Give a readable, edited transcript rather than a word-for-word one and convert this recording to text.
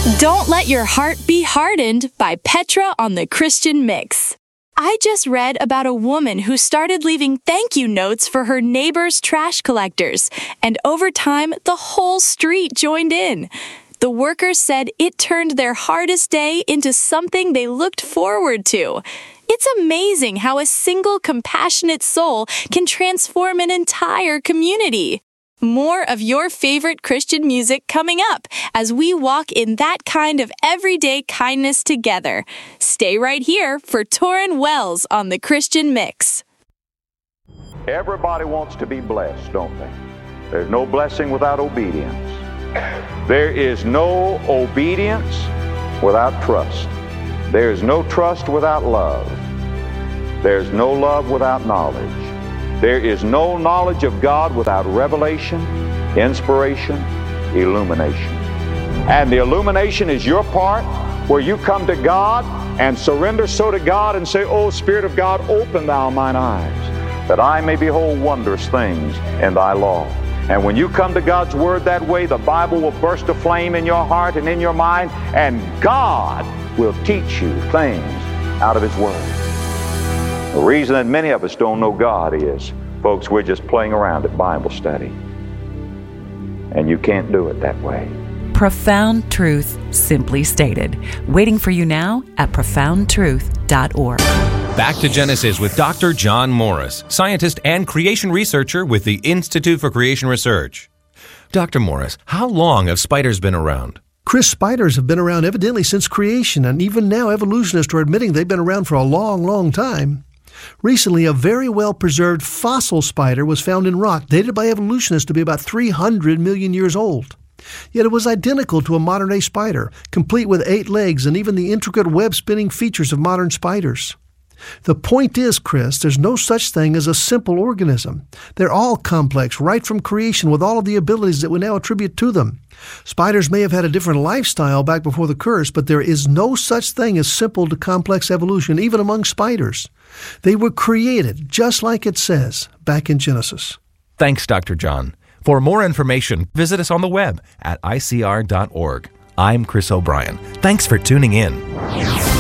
Don't let your heart be hardened by Petra on the Christian Mix. I just read about a woman who started leaving thank you notes for her neighbors' trash collectors, and over time, the whole street joined in. The workers said it turned their hardest day into something they looked forward to. It's amazing how a single compassionate soul can transform an entire community. More of your favorite Christian music coming up as we walk in that kind of everyday kindness together. Stay right here for Tauren Wells on the Christian Mix. Everybody wants to be blessed, don't they? There's no blessing without obedience. There is no obedience without trust. There is no trust without love. There's no love without knowledge. There is no knowledge of God without revelation, inspiration, illumination. And the illumination is your part where you come to God and surrender so to God and say, "O Spirit of God, open thou mine eyes, that I may behold wondrous things in thy law." And when you come to God's Word that way, the Bible will burst a flame in your heart and in your mind, and God will teach you things out of His Word. The reason that many of us don't know God is, folks, we're just playing around at Bible study. And you can't do it that way. Profound truth simply stated. Waiting for you now at profoundtruth.org. Back to Genesis with Dr. John Morris, scientist and creation researcher with the Institute for Creation Research. Dr. Morris, how long have spiders been around? Chris, spiders have been around evidently since creation, and even now evolutionists are admitting they've been around for a long, long time. Recently, a very well-preserved fossil spider was found in rock, dated by evolutionists to be about 300 million years old. Yet it was identical to a modern-day spider, complete with 8 legs and even the intricate web-spinning features of modern spiders. The point is, Chris, there's no such thing as a simple organism. They're all complex, right from creation, with all of the abilities that we now attribute to them. Spiders may have had a different lifestyle back before the curse, but there is no such thing as simple to complex evolution, even among spiders. They were created, just like it says, back in Genesis. Thanks, Dr. John. For more information, visit us on the web at icr.org. I'm Chris O'Brien. Thanks for tuning in.